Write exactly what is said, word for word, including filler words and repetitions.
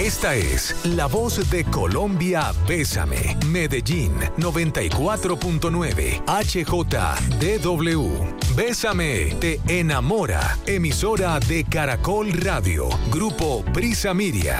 Esta es la voz de Colombia. Bésame. Medellín noventa y cuatro punto nueve H J D W. Bésame te enamora. Emisora de Caracol Radio. Grupo Brisa Media.